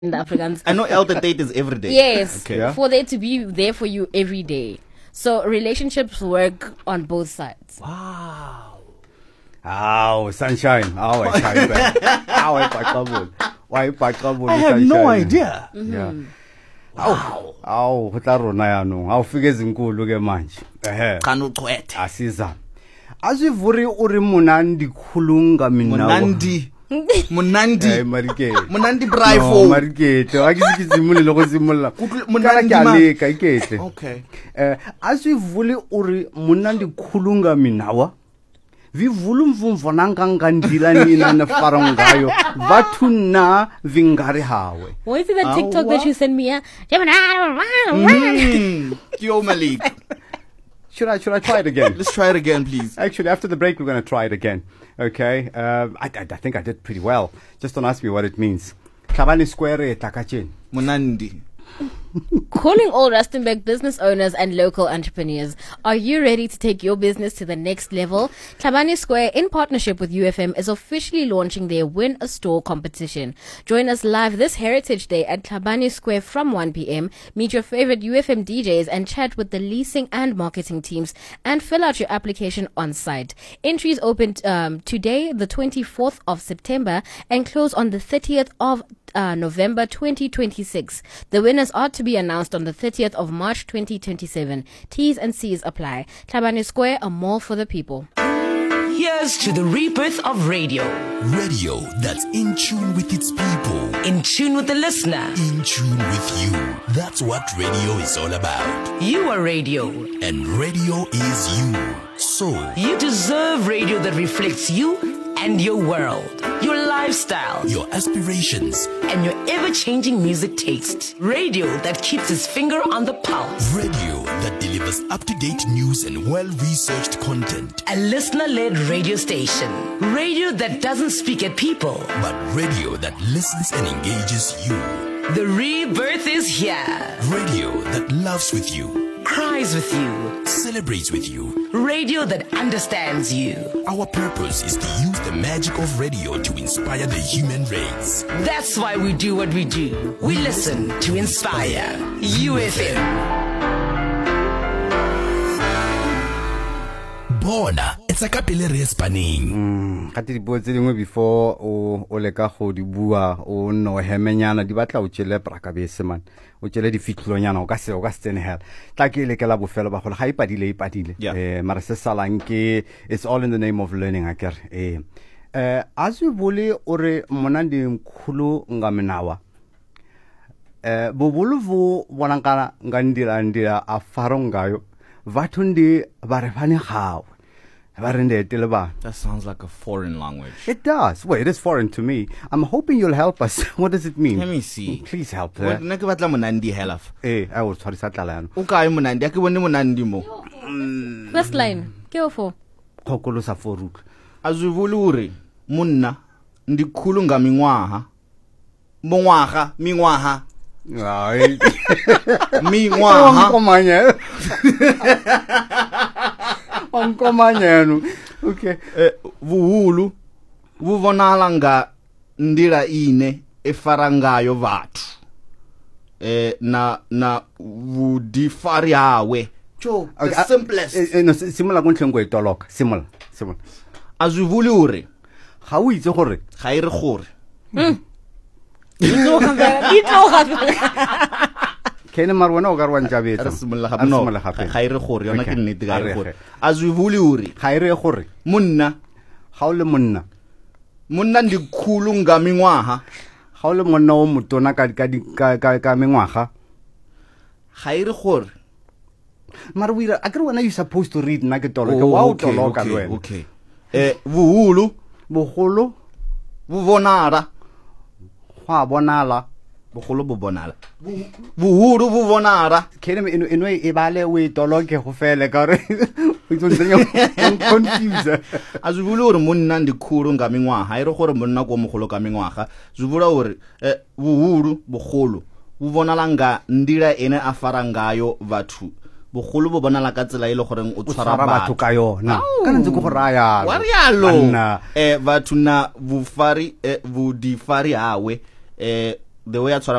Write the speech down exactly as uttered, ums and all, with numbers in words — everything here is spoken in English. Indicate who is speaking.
Speaker 1: in the Afrikaans.
Speaker 2: I know elder date is every day.
Speaker 1: Yes,
Speaker 2: Okay.
Speaker 3: Yeah.
Speaker 1: for there to be there for you every day. So relationships work on both sides.
Speaker 2: Wow.
Speaker 3: Oh, sunshine. Oh, I can't bear. Oh, I can't trouble. Why can't trouble?
Speaker 2: I have no idea.
Speaker 3: Yeah.
Speaker 2: Wow.
Speaker 3: Aw, hotla rona yanong. Awufike ezinkulu ke manje. Ehe.
Speaker 2: Kanu qwethe.
Speaker 3: Asiza. Asivuri uri munandi khulunga mina.
Speaker 2: Munandi. Munandi.
Speaker 3: Eh, marike.
Speaker 2: Munandi
Speaker 3: No,
Speaker 2: brifo.
Speaker 3: marike. Akisi zimule lokho simulla.
Speaker 2: Kutle-
Speaker 3: Munandi
Speaker 2: Munandi ma-
Speaker 3: aleka ikete.
Speaker 2: Okay.
Speaker 3: Eh, asivuli uri munandi khulunga minawa. Vivulu mvumvo nangangandila nina na farangayo. Vatu na vingari hawe.
Speaker 1: What is it that TikTok that you sent me? Yeah?
Speaker 2: Mm. Yo, Malik.
Speaker 3: Should I should I try it again?
Speaker 2: Let's try it again, please.
Speaker 3: Actually, after the break, we're going to try it again. Okay? Um, I, I, I think I did pretty well. Just don't ask me what it means. Tabani square takachin.
Speaker 2: Munandi.
Speaker 1: Calling all Rustenburg business owners and local entrepreneurs. Are you ready to take your business to the next level? Tlhabane Square, in partnership with U F M, is officially launching their Win a Store competition. Join us live this Heritage Day at Tlhabane Square from one p.m. Meet your favorite U F M D Js and chat with the leasing and marketing teams and fill out your application on site. Entries open um, today, the twenty-fourth of September, and close on the thirtieth of Uh, November twenty twenty-six. The winners are to be announced on the thirtieth of March twenty twenty-seven. T's and C's apply. Tlhabane Square, a mall for the people.
Speaker 4: Here's to the rebirth of radio.
Speaker 5: Radio that's in tune with its people.
Speaker 4: In tune with the listener.
Speaker 5: In tune with you. That's what radio is all about.
Speaker 4: You are radio.
Speaker 5: And radio is you. So,
Speaker 4: You deserve radio that reflects you and your world, your lifestyle,
Speaker 5: your aspirations.
Speaker 4: and your ever-changing music taste. Radio that keeps its finger on the pulse.
Speaker 5: Radio that delivers up-to-date news and well-researched content.
Speaker 4: A listener-led radio station. Radio that doesn't speak at people.
Speaker 5: But radio that listens and engages you.
Speaker 4: The rebirth is here.
Speaker 5: Radio that loves with you.
Speaker 4: Cries with you.
Speaker 5: Celebrates with you.
Speaker 4: Radio that understands you.
Speaker 5: Our purpose is to use the magic of radio to inspire the human race.
Speaker 4: That's why we do what we do. We listen to inspire. U F M.
Speaker 5: Bona, it's a capillary spanning.
Speaker 3: Kati dipuo tse dingwe before o o leka go di bua o no hemenyana di batla o tshele prakabese man o tshele di fitlonyana o ka se o ka stene hell tla ke le kela bofelo ba go ga ipadile ipadile
Speaker 2: Yeah.
Speaker 3: eh mara se salang ke it's all in the name of learning akere eh eh as we bole ore monandi mkhulu ngamenawa eh bobulu vo bonangana ngandira ndira a farongayo vathundi barefane gawe ba rende tele ba.
Speaker 2: That sounds like a foreign language.
Speaker 3: It does. Well, it is foreign to me. I'm hoping you'll help us. What does it mean?
Speaker 2: Let me see.
Speaker 3: Please help.
Speaker 2: What-
Speaker 3: Eh,
Speaker 2: nna ke batla Munandi helaf.
Speaker 3: eh, I will sorry satlala.
Speaker 2: O kae Munandi? A ke bone Munandi mo.
Speaker 1: First line. Go for.
Speaker 3: Khokolo sa foruk.
Speaker 2: Azwivuli uri munna ndikhulu nga mingwaha. Mongwaga, mingwaha,
Speaker 3: Ai.
Speaker 2: mingwaha.
Speaker 3: Onkomanya. Onkomanya no. Okay.
Speaker 2: Eh, vuhulu vuvonala nga ndira ine efarangayo vathu. Eh na na vudifari hawe. Cho, the
Speaker 3: Okay, uh,
Speaker 2: simplest.
Speaker 3: Eh, eh, no simola go ntleng go etoloka. Simola. Simola.
Speaker 2: Azwivuli uri
Speaker 3: Ga o itse gore
Speaker 2: ga ire gore.
Speaker 3: kene marwana o ka re wa ntjabetsa.
Speaker 2: Re simolla
Speaker 3: A re
Speaker 2: gape no.
Speaker 3: simolla gape.
Speaker 2: Ga ire gore yona ke
Speaker 3: Okay.
Speaker 2: nnete ga
Speaker 3: A
Speaker 2: ire
Speaker 3: re
Speaker 2: gore.
Speaker 3: ge.
Speaker 2: Azwivuli uri
Speaker 3: Ga ire gore
Speaker 2: munna
Speaker 3: ga o le monna
Speaker 2: munna ndikhulu nga mingwaha.
Speaker 3: ga o le monna o motona ka ka di- ka ka ka mengwaga
Speaker 2: Ga ire gore.
Speaker 3: mara we a kere wena you supposed to read nna ke toloke wa o
Speaker 2: okay,
Speaker 3: toloka le
Speaker 2: okay,
Speaker 3: wena
Speaker 2: okay. Eh vuhulu
Speaker 3: bogolo
Speaker 2: vuvonala.
Speaker 3: go a bonala
Speaker 2: Bogolo bo bonala. Vuhulu vuvonala.
Speaker 3: kene eno eno e bale o e toloke go fele ka re o tsontsenya confuse
Speaker 2: Azwivuli uri munna ndikhulu nga mingwaha. Ire gore munna ko mogolo ka mingwaga. Zwivula uri eh vuhulu bogolo vuvonala nga ndira ene a fara ngayo vathu. Bogolo bo bonala ka tsela ile gore o
Speaker 3: o
Speaker 2: tshwara
Speaker 3: tshwara batho
Speaker 2: batho.
Speaker 3: ka yona ka ntse go go raya
Speaker 2: Wa rialo.
Speaker 3: Banna.
Speaker 2: Eh vathu na vufari eh vudifari hawe eh the way a tshwara